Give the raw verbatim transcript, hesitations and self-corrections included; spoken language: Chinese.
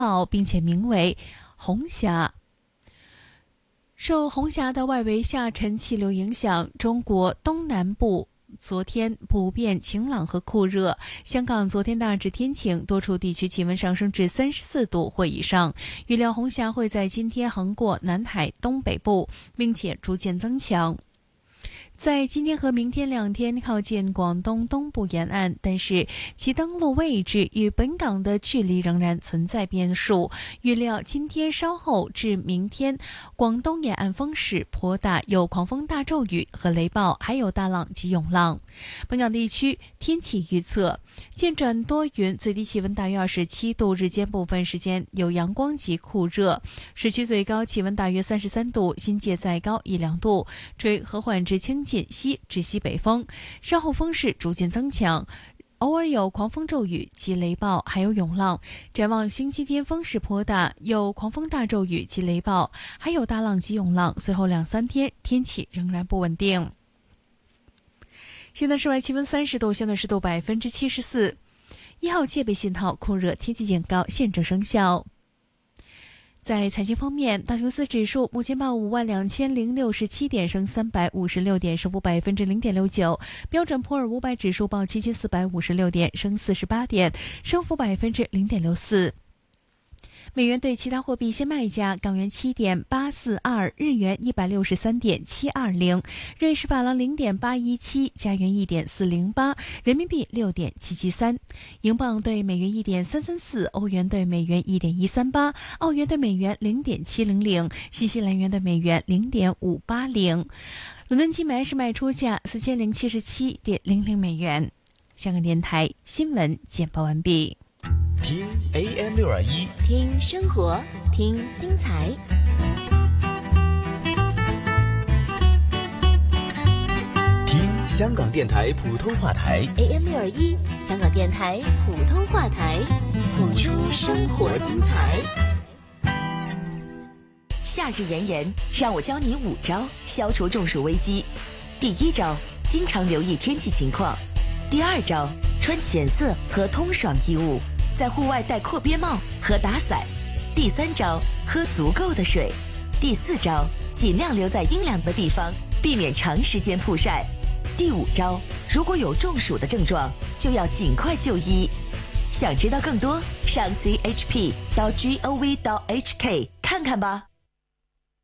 并且名为红霞。受红霞的外围下沉气流影响，中国东南部昨天普遍晴朗和酷热，香港昨天大致天晴，多处地区气温上升至三十四度或以上。预料红霞会在今天横过南海东北部，并且逐渐增强。在今天和明天两天靠近广东东部沿岸，但是其登陆位置与本港的距离仍然存在变数。预料今天稍后至明天，广东沿岸风势颇大，有狂风大骤雨和雷暴，还有大浪及涌浪。本港地区天气预测渐转多云，最低气温大约二十七度，日间部分时间有阳光及酷热，市区最高气温大约三十三度，新界再高一两度，吹和缓至清劲西至西北风，稍后风势逐渐增强，偶尔有狂风骤雨及雷暴，还有涌浪。展望星期天风势颇大，有狂风大骤雨及雷暴，还有大浪及涌浪。随后两三天天气仍然不稳定。现在室外气温三十度，相对湿度百分之七十四。一号戒备信号，酷热天气警告现正生效。在财经方面，道琼斯指数目前报五万两千零六十七点，升三百五十六点，升幅百分之零点六九。标准普尔五百指数报七千四百五十六点，升四十八点，升幅百分之零点六四。美元对其他货币现卖价：港元七点八四二，日元一百六十三点七二零，瑞士法郎零点八一七，加元一点四零八，人民币六点七七三，英镑对美元一点三三四，欧元对美元一点一三八，澳元对美元零点七零零，新西兰元对美元零点五八零。伦敦金买是卖出价四千零七十七点零零美元。香港电台新闻简报完毕。 听 A M 六二一， 听生活，听精彩。 听香港电台普通话台 A M 六二一，香港电台普通话台，谱出生活精彩。夏日炎炎，让我教你五招消除中暑危机。第一招，经常留意天气情况。第二招，穿浅色和通爽衣物，在户外戴阔边帽和打伞。第三招，喝足够的水。第四招，尽量留在阴凉的地方，避免长时间曝晒。第五招，如果有中暑的症状，就要尽快就医。想知道更多，上 C H P 到 G O V 到 H K 看看吧。